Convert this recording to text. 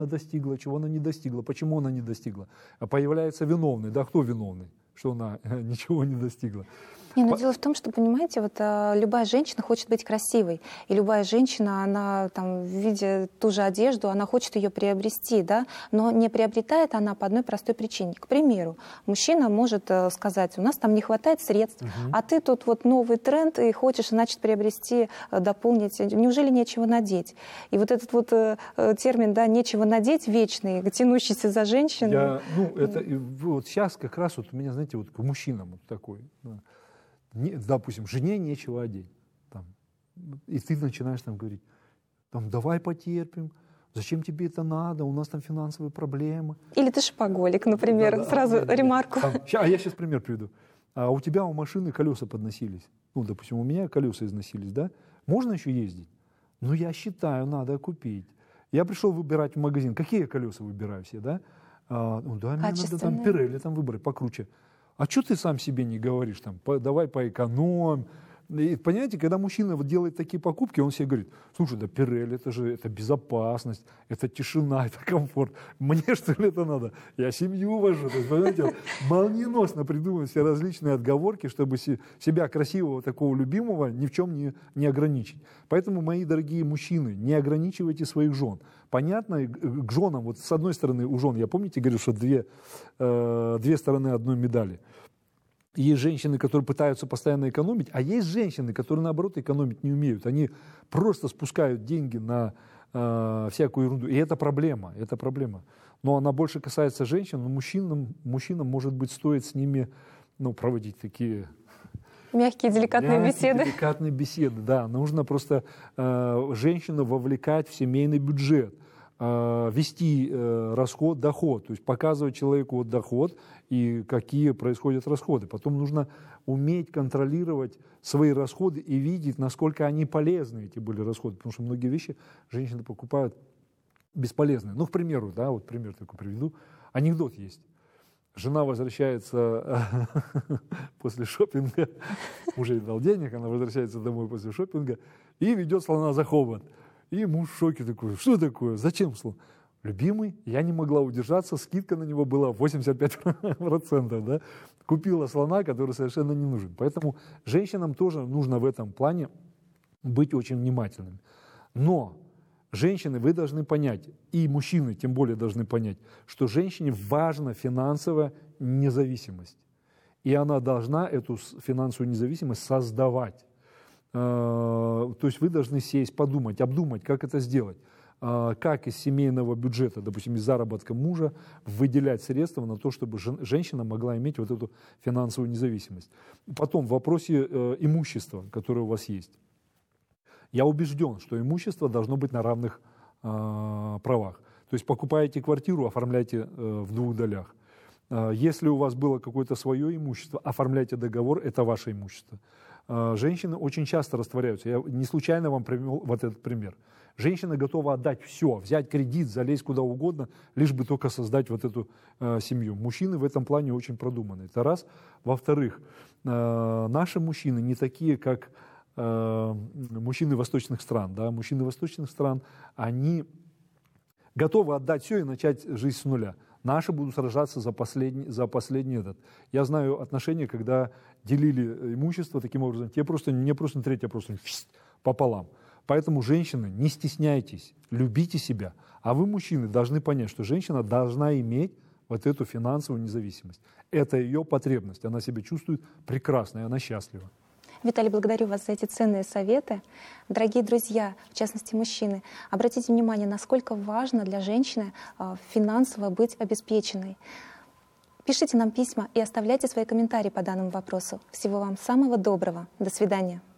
достигла, чего она не достигла, почему она не достигла. А появляется виновный. Да кто виновный, что она ничего не достигла? Не, но дело в том, что, понимаете, вот любая женщина хочет быть красивой, и любая женщина, она там, видя ту же одежду, она хочет ее приобрести, да, но не приобретает она по одной простой причине. К примеру, мужчина может сказать, у нас там не хватает средств, а ты тут вот новый тренд и хочешь, значит, приобрести, дополнить, неужели нечего надеть? И вот этот вот термин, да, нечего надеть вечный, тянущийся за женщиной. Это вот сейчас как раз вот у меня, знаете, вот к мужчинам вот такой, допустим, жене нечего одеть. Там, и ты начинаешь там говорить, там, давай потерпим, зачем тебе это надо, у нас там финансовые проблемы. Или ты шопоголик, например, сразу ремарку. Я сейчас пример приведу. А у тебя у машины колеса подносились. Ну, допустим, у меня колеса износились, да? Можно еще ездить? Ну, я считаю, надо купить. Я пришел выбирать в магазин. Какие колеса выбираю все, да? Да, мне надо там Пирелли там выбрать покруче. А что ты сам себе не говоришь, там, давай поэкономим. И, понимаете, когда мужчина вот делает такие покупки, он себе говорит, слушай, да Пирелли, это безопасность, это тишина, это комфорт. Мне что ли это надо? Я семью вожу. То есть, понимаете, молниеносно придумывают все различные отговорки, чтобы себя красивого, такого любимого ни в чем не ограничить. Поэтому, мои дорогие мужчины, не ограничивайте своих жен. Понятно, к женам, вот с одной стороны у жен, я помните, говорю, что две стороны одной медали. Есть женщины, которые пытаются постоянно экономить, а есть женщины, которые, наоборот, экономить не умеют. Они просто спускают деньги на всякую ерунду. И это проблема, это проблема. Но она больше касается женщин, но мужчинам может быть, стоит с ними проводить такие... Мягкие, деликатные беседы. Деликатные беседы, да. Нужно просто женщину вовлекать в семейный бюджет, вести расход, доход, то есть показывать человеку вот доход и какие происходят расходы. Потом нужно уметь контролировать свои расходы и видеть, насколько они полезны, эти были расходы, потому что многие вещи женщины покупают бесполезные. Ну, к примеру, да, вот пример такой приведу. Анекдот есть. Жена возвращается после шопинга, муж ей дал денег, она возвращается домой после шопинга и ведет слона за хобот. И муж в шоке такой, что такое, зачем слон? Любимый, я не могла удержаться, скидка на него была 85%, да? Купила слона, который совершенно не нужен. Поэтому женщинам тоже нужно в этом плане быть очень внимательными. Но женщины, вы должны понять, и мужчины тем более должны понять, что женщине важна финансовая независимость. И она должна эту финансовую независимость создавать. То есть вы должны сесть, подумать, обдумать, как это сделать. Как из семейного бюджета, допустим, из заработка мужа, выделять средства на то, чтобы женщина могла иметь вот эту финансовую независимость. Потом в вопросе имущества, которое у вас есть. Я убежден, что имущество должно быть на равных правах. То есть покупаете квартиру, оформляйте в двух долях. Если у вас было какое-то свое имущество, оформляйте договор, это ваше имущество. Женщины очень часто растворяются. Я не случайно вам привел вот этот пример. Женщина готова отдать все, взять кредит, залезть куда угодно, лишь бы только создать вот эту семью. Мужчины в этом плане очень продуманы. Это раз. Во-вторых, наши мужчины не такие, как мужчины восточных стран. Да? Мужчины восточных стран, они готовы отдать все и начать жизнь с нуля. Наши будут сражаться за последний этот. Я знаю отношения, когда делили имущество таким образом, мне просто на треть, просто пополам. Поэтому, женщины, не стесняйтесь, любите себя. А вы, мужчины, должны понять, что женщина должна иметь вот эту финансовую независимость. Это ее потребность. Она себя чувствует прекрасно, и она счастлива. Виталий, благодарю вас за эти ценные советы. Дорогие друзья, в частности мужчины, обратите внимание, насколько важно для женщины финансово быть обеспеченной. Пишите нам письма и оставляйте свои комментарии по данному вопросу. Всего вам самого доброго. До свидания.